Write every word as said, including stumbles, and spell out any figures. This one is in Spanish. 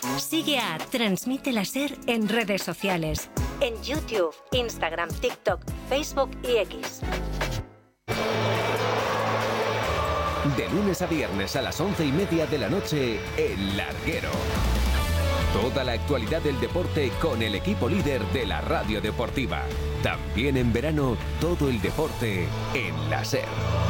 Sigue a Transmite la SER en redes sociales. En YouTube, Instagram, TikTok, Facebook y X. De lunes a viernes a las once y media de la noche, El Larguero. Toda la actualidad del deporte con el equipo líder de la radio deportiva. También en verano, todo el deporte en la SER.